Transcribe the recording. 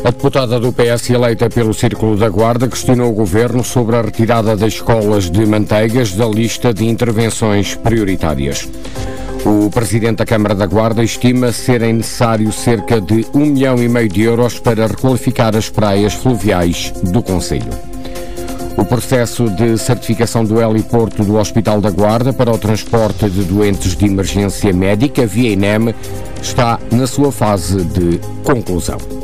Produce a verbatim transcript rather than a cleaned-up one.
A deputada do P S eleita pelo Círculo da Guarda questionou o Governo sobre a retirada das escolas de Manteigas da lista de intervenções prioritárias. O Presidente da Câmara da Guarda estima serem necessários cerca de um milhão e meio de euros para requalificar as praias fluviais do concelho. O processo de certificação do heliporto do Hospital da Guarda para o transporte de doentes de emergência médica via INEM está na sua fase de conclusão.